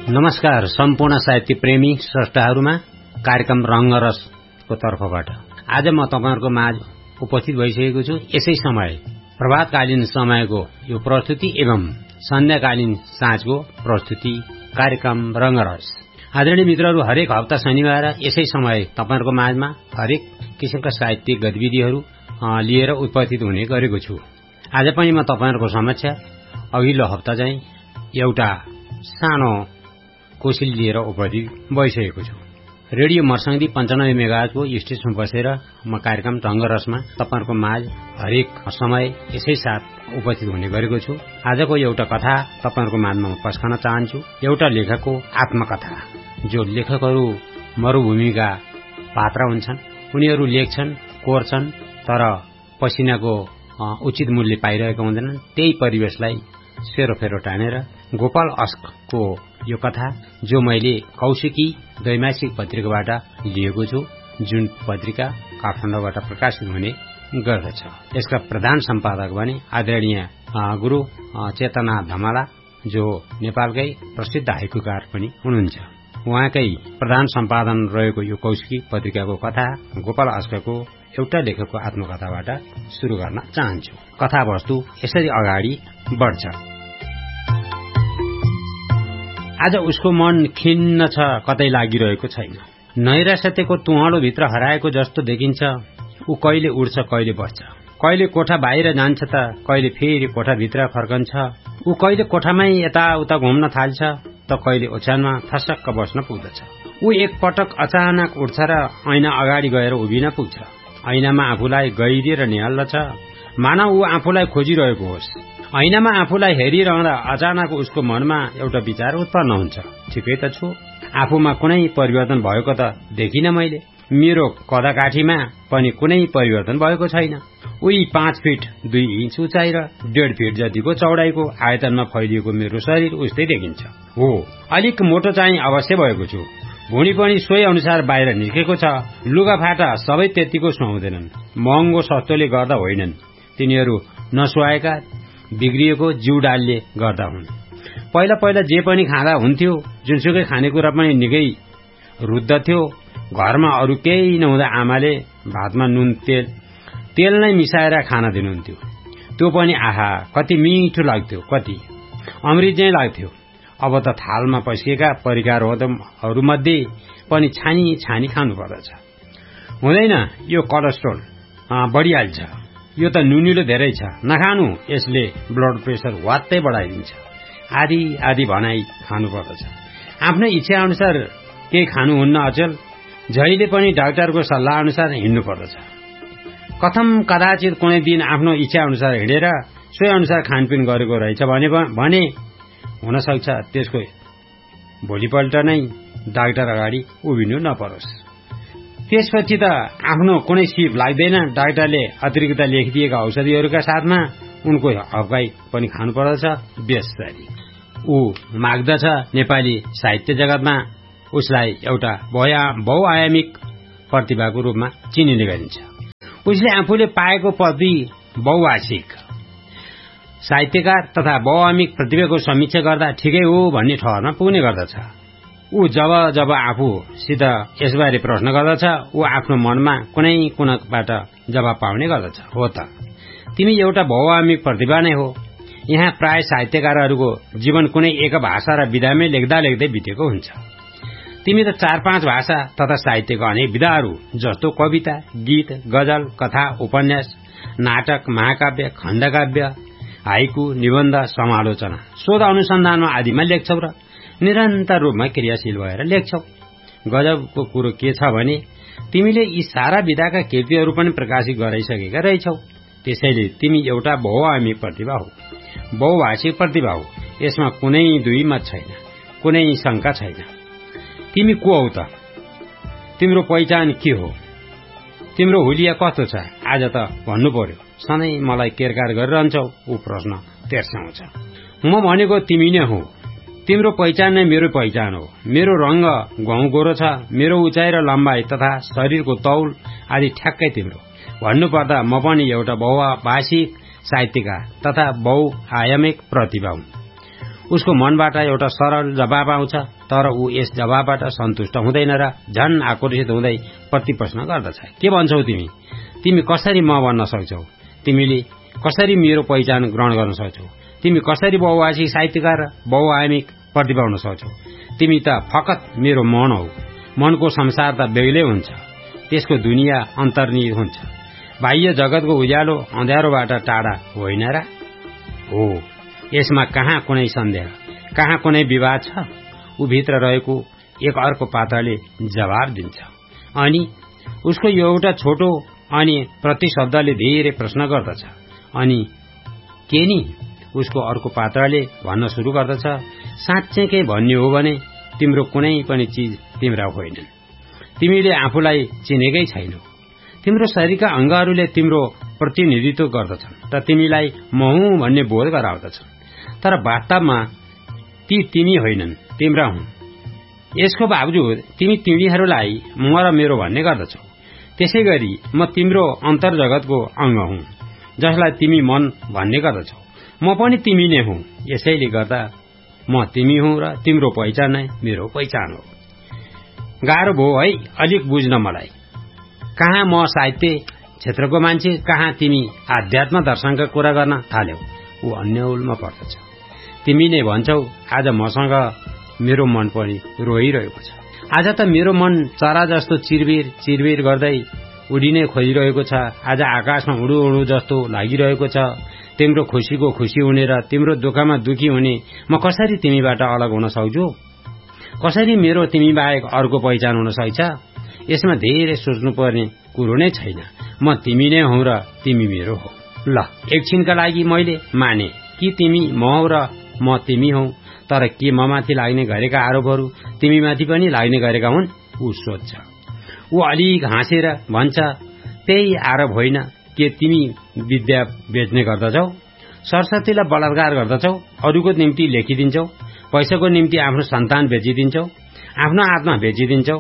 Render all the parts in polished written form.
नमस्कार सम्पूर्ण साहित्य प्रेमी स्रष्टाहरूमा कार्यक्रम रंगरसको तर्फबाट आज म तपाईहरुको माझ उपस्थित भइसकेको छु। यसै समय प्रभातकालीन समयको यो प्रस्तुति एवं सन्ध्याकालीन साँझको प्रस्तुति कार्यक्रम रंगरस। आदरणीय मित्रहरू, हरेक हप्ता शनिबार यसै समय तपाईहरुको माझमा हरेक किसिमका साहित्यिक गतिविधिहरू लिएर उपस्थित हुने गरेको छु। आज पनि म तपाईहरुको समक्ष अघिल्लो हप्ता चाहिँ एउटा सानो कोशिश लिएर उपस्थित भइसकेको छु। रेडियो मर्सङ्गी 95 मेगाहर्जको स्टेशनमा बसेर म कार्यक्रम रंगरसमा तपाईहरुको माझ हरेक समय यसै साथ उपस्थित हुने गरेको छु। आजको एउटा कथा तपाईहरुको माझमा म पस्कन चाहन्छु। एउटा लेखकको आत्मकथा। जो लेखकहरू मरुभूमिका पात्र हुन्छन्, उनीहरू लेख्छन्, कोर्छन्, तर पसिनाको उचित मूल्य पाइरहेका हुँदैनन्। त्यही परिवेशलाई सेरोफेरो टानेर गोपाल अस्कको यो कथा, जो मैले कौशिकी द्वैमासिक पत्रिकाबाट लिएको छु, जुन पत्रिका काठमाडौँबाट प्रकाशित हुने गर्दछ। यसका प्रधान सम्पादक भने आदरणीय गुरु चेतना धमाला, जो नेपालकै प्रसिद्ध हाइकुकार पनि हुनुहुन्छ। उहाँकै प्रधान सम्पादन रहेको यो कौशिकी पत्रिकाको कथा गोपाल अस्कको एउटा लेखकको आत्मकथाबाट शुरू गर्न चाहन्छु। कथावस्तु यसरी अगाडि बढ्छ। आज उसको मन खिन्न छ, कतै लागिरहेको छैन। नैराश्यको तुहालो भित्र हराएको जस्तो देखिन्छ। ऊ कहिले उड्छ, कहिले बस्छ, कहिले कोठा बाहिर जान्छ त कहिले फेरि कोठा भित्र फर्कन्छ। ऊ कहिले कोठामै यताउता घुम्न थाल्छ त कहिले ओछ्यानमा थसक्क बस्न पुग्दछ। ऊ एकपटक अचानक उठ्छ र ऐना अगाडि गएर उभिन पुग्छ। ऐनामा आफूलाई गहिरिएर निहाल्दछ, मानव ऊ आफूलाई खोजिरहेको होस्। ऐनामा आफूलाई हेरिरहँदा अचानक उसको मनमा एउटा विचार उत्पन्न हुन्छ। ठिकै त छु, आफूमा कुनै परिवर्तन भएको त देखिन मैले। मेरो कदाकाठीमा पनि कुनै परिवर्तन भएको छैन। उही 5 फिट 2 इन्च उचाइ र 1.5 फिट जतिको चौडाइको आयतनमा फैलिएको मेरो शरीर उस्तै देखिन्छ। हो, अलिक मोटो चाहिँ अवश्य भएको छु। भुँडी पनि सोही अनुसार बाहिर निस्केको छ। लुगाफाटा सबै त्यतिको सुहाउँदैनन्। महँगो सस्तोले गर्दा होइनन्, तिनीहरू नसुहाएका बिग्रिएको जिउडालले गर्दा हुन्। पहिला पहिला जे पनि खाँदा हुन्थ्यो, जुनसुकै खानेकुरा पनि निकै रुद्धथ्यो। घरमा अरू केही नहुँदा आमाले भातमा नुन तेल नै मिसाएर खाना दिनुहुन्थ्यो। त्यो पनि आहा कति मिठो लाग्थ्यो, कति अमृत नै लाग्थ्यो। अब त थालमा पस्किएका परिकारहरूमध्ये पनि छानी छानी खानु पर्दछ। हुँदैन, यो कोलेस्ट्रोल बढिहाल्छ, यो त नुनिलो धेरै छ, नखानु, यसले ब्लड प्रेसर वात्तै बढाइदिन्छ, आदि आदि भनाइ खानु पर्दछ। आफ्नै इच्छा अनुसार केही खानुहुन्न अचेल। जहिले पनि डाक्टरको सल्लाह अनुसार हिँड्नु पर्दछ। कथम कदाचित कुनै दिन आफ्नो इच्छा अनुसार हिँडेर सोही अनुसार खानपिन गरेको रहेछ भने हुन सक्छ त्यसको भोलिपल्ट नै डाक्टर अगाडि उभिनु नपरोस्। त्यसपछि त आफ्नो कुनै सिप लाग्दैन। डाक्टरले अतिरिक्त लेखिदिएका औषधिहरूका साथमा उनको हप्काई पनि खानु पर्दछ। बेसरी ऊ माग्दछ। नेपाली साहित्य जगतमा उसलाई एउटा बहुआयामिक प्रतिभाको रूपमा चिनिने गरिन्छ। उसले आफूले पाएको पदवी बहुभाषिक साहित्यकार तथा बहुआयामिक प्रतिभाको समीक्षा गर्दा ठिकै हो भन्ने ठहरमा पुग्ने गर्दछ। ऊ जब आफूसित यसबारे प्रश्न गर्दछ, ऊ आफ्नो मनमा कुनै कुनाबाट जवाब पाउने गर्दछ। हो त, तिमी एउटा बहुआयामिक प्रतिभा नै हो। यहाँ प्राय साहित्यकारहरूको जीवन कुनै एक भाषा र विधामै लेख्दा लेख्दै बितेको हुन्छ। तिमी त 4-5 भाषा तथा साहित्यका अनेक विधाहरू जस्तो कविता, गीत, गजल, कथा, उपन्यास, नाटक, महाकाव्य, खण्डकाव्य, हाइकु, निबन्ध, समालोचना, शोध अनुसन्धानमा आदिमा लेख्छौ र निरन्तर रूपमा क्रियाशील भएर लेख्छौ। गजबको कुरो के छ भने तिमीले यी सारा विधाका कृतिहरू पनि प्रकाशित गराइसकेका रहेछौ। त्यसैले तिमी एउटा बहुआयामिक प्रतिभा हो, बहुभाषिक प्रतिभा हो। यसमा कुनै दुई मत छैन, कुनै शंका छैन। तिमी को हौ त? तिम्रो पहिचान के हो? तिम्रो हुलिया कस्तो छ? आज त भन्नु पर्यो। सधैँ मलाई केरकार गरिरहन्छौ। ऊ प्रश्न तेर्साउँछ। म भनेको तिमी नै हो। तिम्रो पहिचान नै मेरो पहिचान हो। मेरो रंग गहुँ गोरो छ। मेरो उचाइ र लम्बाइ तथा शरीरको तौल आदि ठ्याक्कै तिम्रो। भन्नुपर्दा म पनि एउटा बहुभाषिक साहित्यकार तथा बहुआयामिक प्रतिभा हुँ। उसको मनबाट एउटा सरल जवाब आउँछ, तर ऊ यस जवाबबाट सन्तुष्ट हुँदैन र झन आक्रोशित हुँदै प्रतिप्रश्न गर्दछ। के भन्छौ तिमी? तिमी कसरी म बन्न सक्छौ? तिमीले कसरी मेरो पहिचान ग्रहण गर्न सक्छौ? तिमी कसरी बहुभाषिक साहित्यकार र बहुआयामिक प्रतिभा हुन सक्छौ? तिमी त फकत मेरो मन हौ। मनको संसार त बेग्लै हुन्छ, त्यसको दुनियाँ अन्तर्निहित हुन्छ। बाह्य जगतको उज्यालो अँध्यारोबाट टाढा होइन र? हो, यसमा कहाँ कुनै सन्देह, कहाँ कुनै विवाद छ? ऊ भित्र रहेको एक अर्को पात्रले जवाब दिन्छ, अनि उसको यो एउटा छोटो अनि प्रतिशब्दले धेरै प्रश्न गर्दछ। अनि के नि? उसको अर्को पात्रले भन्न शुरू गर्दछ, साँच्चै के भन्ने हो भने तिम्रो कुनै पनि चीज तिम्रा होइनन्। तिमीले आफूलाई चिनेकै छैनौ। तिम्रो शरीरका अंगहरूले तिम्रो प्रतिनिधित्व गर्दछन् र तिमीलाई म हुँ भन्ने बोध गराउँदछन्, तर वास्तवमा ती तिमी होइनन्, तिम्रा हुन्। यसको बावजुद तिमी तिनीहरूलाई म र मेरो भन्ने गर्दछौ। त्यसैगरी म तिम्रो अन्तर्जगतको अंग हुँ, जसलाई तिमी मन भन्ने गर्दछौ। म पनि तिमी नै हुँ। यसैले गर्दा म तिमी हुँ र तिम्रो पहिचान नै मेरो पहिचान हो। गाह्रो भयो है अलिक बुझ्न मलाई। कहाँ म साहित्य क्षेत्रको मान्छे, कहाँ तिमी आध्यात्म दर्शनका कुरा गर्न थाल्यौ। ऊ अन्यलमा पर्दछ। तिमी नै भन्छौ, आज मसँग मेरो मन पनि रोइरहेको छ। आज त मेरो मन चरा जस्तो चिरबिर चिरबिर गर्दै उडिनै खोजिरहेको छ। आज आकाशमा उडु उडु जस्तो लागिरहेको छ। तिम्रो खुशीको खुशी हुने र तिम्रो दुःखमा दुखी हुने म कसरी तिमीबाट अलग हुन सक्छु? कसरी मेरो तिमी बाहेक अर्को पहिचान हुन सक्छ? यसमा धेरै सोच्नुपर्ने कुरो नै छैन। म तिमी नै हौ र तिमी मेरो हो। ल, एकछिनका लागि मैले माने कि तिमी म हौ र म तिमी हौ, तर के ममाथि लाग्ने गरेका आरोपहरू तिमीमाथि पनि लाग्ने गरेका हुन्? ऊ सोध्छ। ऊ अलिक हाँसेर भन्छ, त्यही आरोप होइन के तिमी विद्या बेच्ने गर्दछौ? सरस्वतीलाई बलात्कार गर्दछौ? अरूको निम्ति लेखिदिन्छौ? पैसाको निम्ति आफ्नो सन्तान बेचिदिन्छौ? आफ्नो आत्मा बेचिदिन्छौ?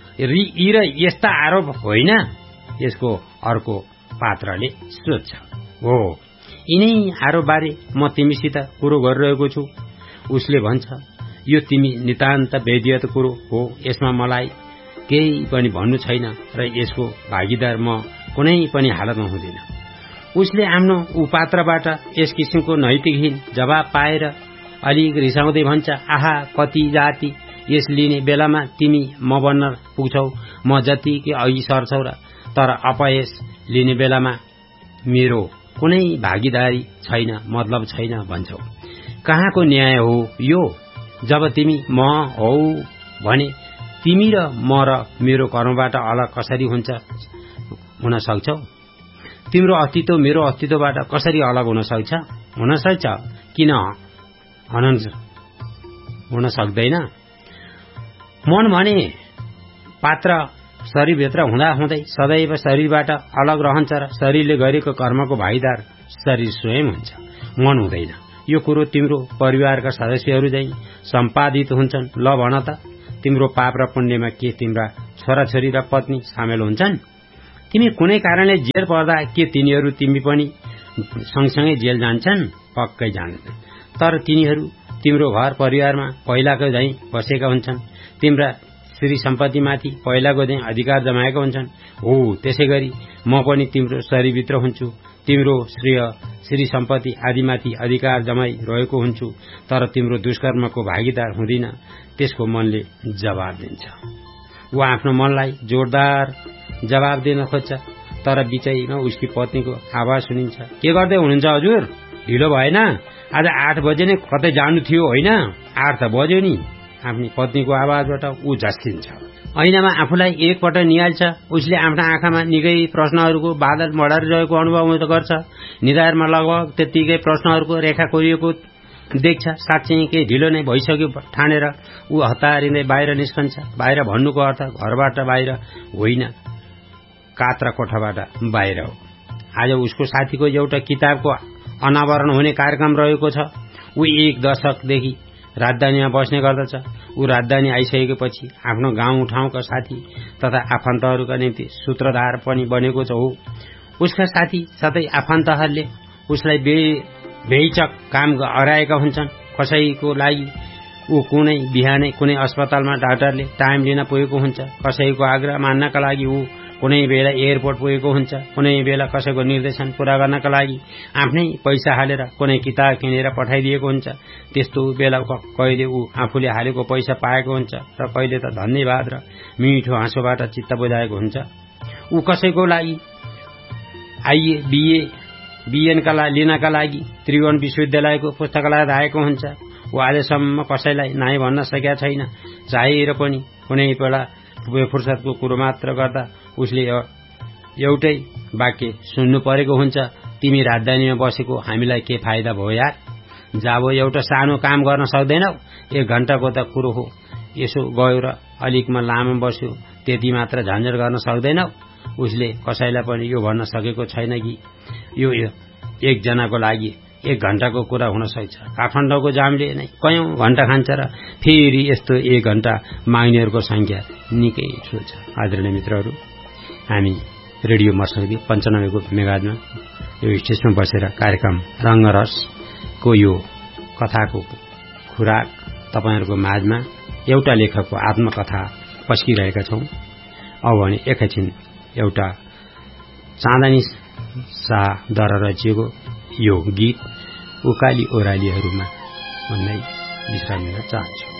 यी र यस्ता आरोप होइन? यसको अर्को पात्रले सोध्छ। हो, यिनै आरोपबारे म तिमीसित कुरो गरिरहेको छु। उसले भन्छ, यो तिमी नितान्त वेदियत कुरो हो। यसमा मलाई केही पनि भन्नु छैन र यसको भागीदार म कुनै पनि हालतमा हुँदैन। उसले आफ्नो उपात्रबाट यस किसिमको नैतिकहीन जवाब पाएर अलिक रिसाउँदै भन्छ, आहा कति जाति यस लिने बेलामा तिमी म बन्न पुग्छौ, म जतिकै अघि सर्छौ र तर अपयश लिने बेलामा मेरो कुनै भागीदारी छैन, मतलब छैन भन्छौ। कहाँको न्याय हो यो? जब तिमी म हौ भने तिमी र म र मेरो कर्मबाट अलग कसरी हुन सक्छौ? तिम्रो अस्तित्व मेरो अस्तित्वबाट कसरी अलग हुन सक्छ? हुन सक्छ, किन हुन सक्दैन? मन भने पात्र शरीरभित्र हुँदाहुँदै सदैव शरीरबाट अलग रहन्छ र शरीरले गरेको कर्मको भागीदार शरीर स्वयं हुन्छ, मन हुँदैन। यो कुरो तिम्रो परिवारका सदस्यहरू झैं सम्पादित हुन्छन्। ल भन त, तिम्रो पाप र पुण्यमा के तिम्रा छोराछोरी र पत्नी सामेल हुन्छन्? तिमी कुनै कारणले जेल पर्दा के तिनीहरू तिमी पनि सँगसँगै जेल जान्छन्? पक्कै जान्छन्। तर तिनीहरू तिम्रो घर परिवारमा पहिलाको झैं बसेका हुन्छन्, तिम्रा श्री सम्पत्तिमाथि पहिलाको झैं अधिकार जमाएका हुन्छन्। हो, त्यसैगरी म पनि तिम्रो शरीरभित्र हुन्छु, तिम्रो श्रेय श्री सम्पत्ति आदिमाथि अधिकार जमाइरहेको हुन्छु, तर तिम्रो दुष्कर्मको भागीदार हुँदिन। त्यसको मनले जवाब दिन्छ। ऊ आफ्नो मनलाई जोरदार जवाब दिन खोज्छ, तर बिचैमा उसकी पत्नीको आवाज सुनिन्छ। के गर्दै हुनुहुन्छ हजुर? ढिलो भएन? आज 8 बजे नै कतै जानु थियो होइन? 8 त बज्यो नि। आफ्नो पत्नीको आवाजबाट ऊ झस्किन्छ। ऐनामा आफूलाई एकपल्ट निहाल्छ। उसले आफ्ना आँखामा निकै प्रश्नहरूको बादल मडारिरहेको अनुभव गर्छ। निधारमा लगभग त्यतिकै प्रश्नहरूको रेखा कोरिएको देख्छ। साँच्चै केही ढिलो नै भइसक्यो ठानेर ऊ हतारिँदै बाहिर निस्कन्छ। बाहिर भन्नुको अर्थ घरबाट बाहिर होइन, कात्रा कोठाबाट बाहिर हो। आज उसको साथीको एउटा किताबको अनावरण हुने कार्यक्रम रहेको छ। ऊ 1 दशकदेखि राजधानीमा बस्ने गर्दछ। ऊ राजधानी आइसकेपछि आफ्नो गाउँठाउँका साथी तथा आफन्तहरूका निम्ति सूत्रधार पनि बनेको छ। हो, उसका साथी साथै आफन्तहरूले उसलाई बेहिचक काम अराएका हुन्छन्। कसैको लागि ऊ कुनै बिहानै कुनै अस्पतालमा डाक्टरले टाइम लिन पुगेको हुन्छ, कसैको आग्रह मान्नका लागि ऊ कुनै बेला एयरपोर्ट पुगेको हुन्छ, कुनै बेला कसैको निर्देशन पूरा गर्नका लागि आफ्नै पैसा हालेर कुनै किताब किनेर पठाइदिएको हुन्छ। त्यस्तो बेला कहिले ऊ आफूले हालेको पैसा पाएको हुन्छ र कहिले त धन्यवाद र मिठो हाँसोबाट चित्त बुझाएको हुन्छ। ऊ कसैको लागि आइए बिएनका लिनका लागि त्रिभुवन विश्वविद्यालयको पुस्तकालय आएको हुन्छ। ऊ आजसम्म कसैलाई नाइ भन्न सकेका छैन। चाहेर पनि कुनै बेला फुर्सदको कुरो मात्र गर्दा उसले एउटै वाक्य सुन्नु परेको हुन्छ, तिमी राजधानीमा बसेको हामीलाई के फाइदा भयो यार, जाबो एउटा सानो काम गर्न सक्दैनौ, 1 घण्टाको त कुरो हो, यसो गयो र अलिकमा लामो बस्यो, त्यति मात्र झन्झट गर्न सक्दैनौ। उसले कसैलाई पनि यो भन्न सकेको छैन कि यो एकजनाको लागि 1 घण्टाको कुरा हुन सक्छ। काठमाडौँको जामले नै कयौं घण्टा खान्छ र फेरि यस्तो 1 घण्टा माग्नेहरूको संख्या निकै ठूलो छ। आदरणीय मित्रहरू, हामी रेडियो मर्सँगै 95 मेगाहर्जमा यो स्टेजमा बसेर कार्यक्रम रंगरसको यो कथाको खुराक तपाईहरुको माझमा एउटा लेखकको आत्मकथा पस्किरहेका छौं। अब भने एकैछिन एउटा चाँदनी शाहद्वारा रचिएको यो गीत उकाली ओह्रालीहरूमा भन्दै विश्राम लिन चाहन्छु।